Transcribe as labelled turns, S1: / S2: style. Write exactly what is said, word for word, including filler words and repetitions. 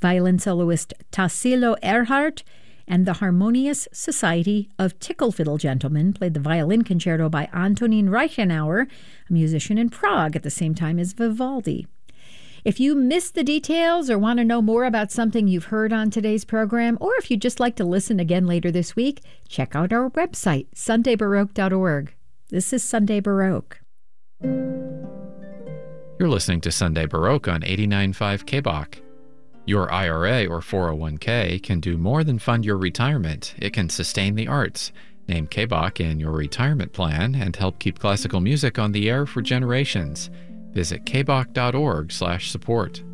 S1: violin soloist Tassilo Erhardt, and the Harmonious Society of Tickle Fiddle Gentlemen played the violin concerto by Antonin Reichenauer, a musician in Prague at the same time as Vivaldi. If you missed the details or want to know more about something you've heard on today's program, or if you'd just like to listen again later this week, check out our website, sunday baroque dot org. This is Sunday Baroque.
S2: You're listening to Sunday Baroque on eighty-nine point five K B O C. Your I R A or four oh one k can do more than fund your retirement. It can sustain the arts, name K B O C in your retirement plan, and help keep classical music on the air for generations. Visit k b o c dot org slash support.